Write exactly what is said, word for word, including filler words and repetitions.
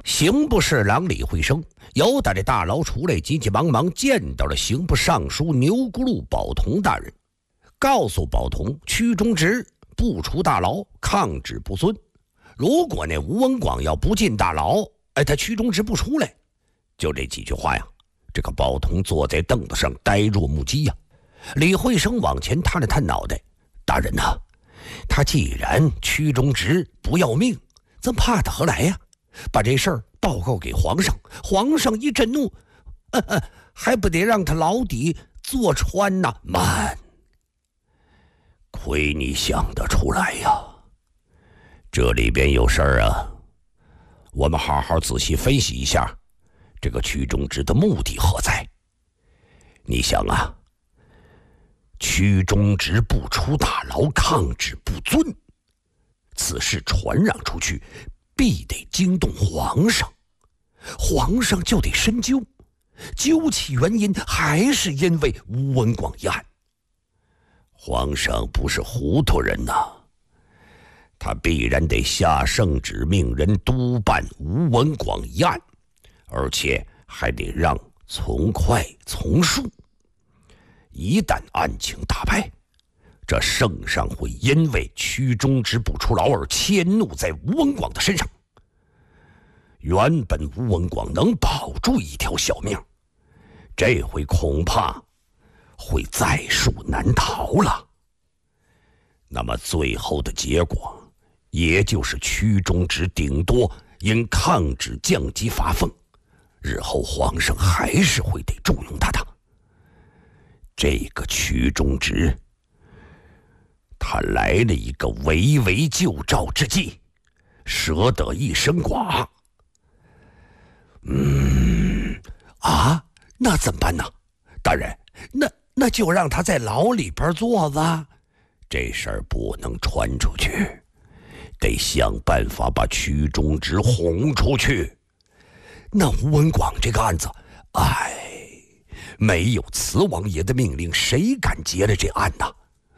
刑部侍郎李惠生由打这大牢出来，急急忙忙见到了刑部尚书牛咕噜宝同大人，告诉宝同屈中直不出大牢，抗旨不遵。如果那吴文广要不进大牢，哎，他屈中直不出来。就这几句话呀，这个宝同坐在凳子上呆若木鸡呀。李惠生往前探了探脑袋，大人呐、啊，他既然屈中直不要命，咱怕他何来呀？把这事儿报告给皇上，皇上一震怒，呵呵，还不得让他牢底坐穿呐？慢，亏你想得出来呀！这里边有事儿啊，我们好好仔细分析一下，这个屈中直的目的何在？你想啊，屈中直不出大牢，抗旨不遵，此事传让出去，必得惊动皇上，皇上就得深究，究其原因，还是因为吴文广一案。皇上不是糊涂人呐、啊，他必然得下圣旨，命人督办吴文广一案，而且还得让从快从速。一旦案情大败，这圣上会因为屈中直不出牢而迁怒在吴文广的身上。原本吴文广能保住一条小命，这回恐怕会在蜀难逃了。那么最后的结果，也就是屈中直顶多因抗旨降级发俸，日后皇上还是会得重用他的。这个屈中直，他来了一个围魏救赵之计，舍得一身剐。嗯，啊，那怎么办呢？大人，那那就让他在牢里边坐着，这事儿不能传出去，得想办法把屈中直轰出去。那吴文广这个案子，哎，没有慈王爷的命令，谁敢结了这案呢？